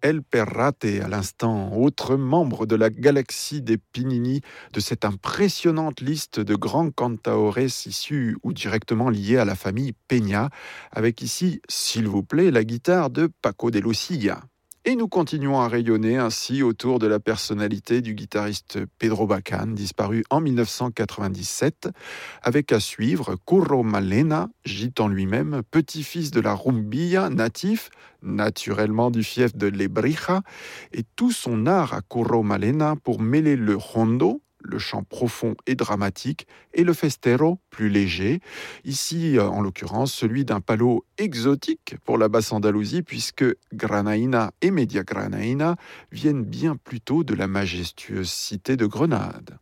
El Perrate à l'instant, autre membre de la galaxie des Pinini, de cette impressionnante liste de grands cantaores issus ou directement liés à la famille Peña, avec ici, s'il vous plaît, la guitare de Paco de Lucia. Et nous continuons à rayonner ainsi autour de la personnalité du guitariste Pedro Bacán, disparu en 1997, avec à suivre Curro Malena, gitan lui-même, petit-fils de la rumbilla, natif, naturellement du fief de Lebrija, et tout son art à Curro Malena pour mêler le rondo, le chant profond et dramatique, et le festero, plus léger. Ici, en l'occurrence, celui d'un palo exotique pour la basse Andalousie, puisque Granaïna et Media Granaïna viennent bien plutôt de la majestueuse cité de Grenade.